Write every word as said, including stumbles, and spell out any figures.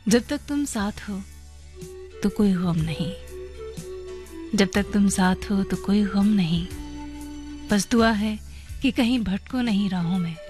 जब तक तुम साथ हो तो कोई गम नहीं, जब तक तुम साथ हो तो कोई गम नहीं। बस दुआ है कि कहीं भटको नहीं राहों में,